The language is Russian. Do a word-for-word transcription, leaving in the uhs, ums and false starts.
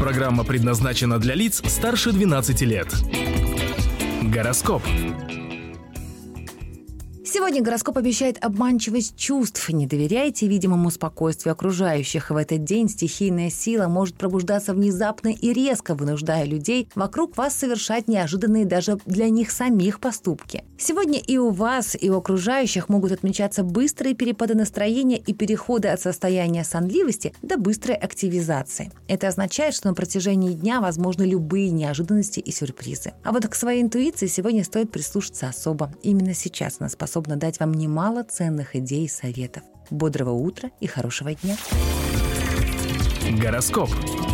Программа предназначена для лиц старше двенадцати лет. Гороскоп. Сегодня гороскоп обещает обманчивость чувств. Не доверяйте видимому спокойствию окружающих. В этот день стихийная сила может пробуждаться внезапно и резко, вынуждая людей вокруг вас совершать неожиданные даже для них самих поступки. Сегодня и у вас, и у окружающих могут отмечаться быстрые перепады настроения и переходы от состояния сонливости до быстрой активизации. Это означает, что на протяжении дня возможны любые неожиданности и сюрпризы. А вот к своей интуиции сегодня стоит прислушаться особо. Именно сейчас она способна дать вам немало ценных идей и советов. Бодрого утра и хорошего дня. Гороскоп.